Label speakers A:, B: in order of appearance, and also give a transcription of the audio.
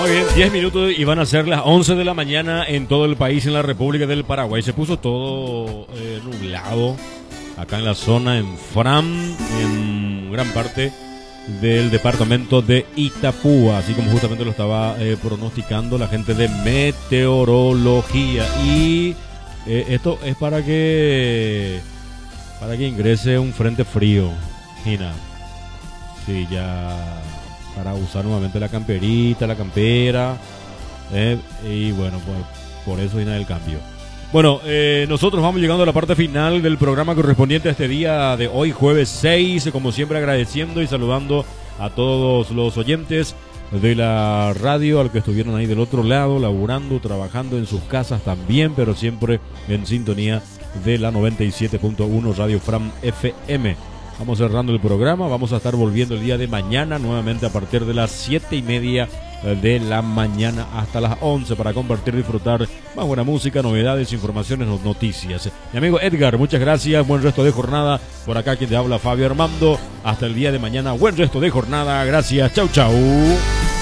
A: Muy bien, 10 minutos y van a ser las 11 de la mañana en todo el país, en la República del Paraguay. Se puso todo nublado acá en la zona, en Fram, en gran parte del departamento de Itapúa, así como justamente lo estaba pronosticando la gente de meteorología. Y esto es para que ingrese un frente frío, Gina. Sí, ya para usar nuevamente la camperita, la campera, y bueno, pues por eso viene el cambio. Bueno, nosotros vamos llegando a la parte final del programa correspondiente a este día de hoy, jueves 6, como siempre agradeciendo y saludando a todos los oyentes de la radio, al que estuvieron ahí del otro lado, laburando, trabajando en sus casas también, pero siempre en sintonía de la 97.1 Radio Fram FM. Vamos cerrando el programa, vamos a estar volviendo el día de mañana, nuevamente a partir de las 7:30 de la mañana hasta las 11 para compartir, disfrutar más buena música, novedades, informaciones, noticias. Mi amigo Edgar, muchas gracias, buen resto de jornada. Por acá quien te habla, Fabio Armando. Hasta el día de mañana, buen resto de jornada, gracias, chau chau.